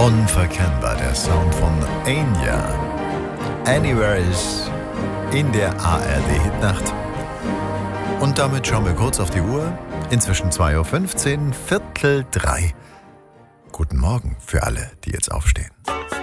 Unverkennbar, der Sound von Enya. Anywhere ist in der ARD-Hitnacht. Und damit schauen wir kurz auf die Uhr. Inzwischen 2:15 Uhr, 2:45. Guten Morgen für alle, die jetzt aufstehen.